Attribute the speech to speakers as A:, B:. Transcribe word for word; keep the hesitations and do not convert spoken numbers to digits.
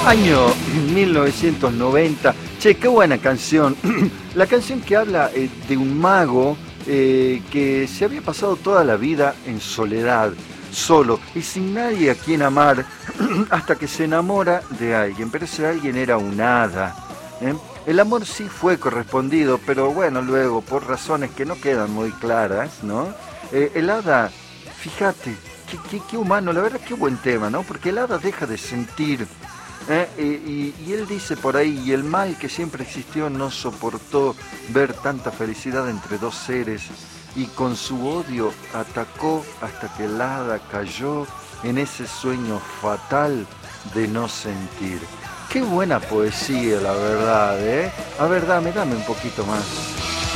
A: Año mil novecientos noventa. Che, qué buena canción. La canción que habla eh, de un mago eh, que se había pasado toda la vida en soledad, solo y sin nadie a quien amar, hasta que se enamora de alguien, pero ese alguien era un hada. ¿eh? El amor sí fue correspondido, pero bueno, luego, por razones que no quedan muy claras, ¿no? Eh, el hada, fíjate, qué, qué, qué humano, la verdad, qué buen tema, ¿no? Porque el hada deja de sentir. ¿Eh? Y, y él dice por ahí, y el mal que siempre existió no soportó ver tanta felicidad entre dos seres, y con su odio atacó hasta que el hada cayó en ese sueño fatal de no sentir. Qué buena poesía, la verdad, ¿eh? A ver, dame, dame un poquito más.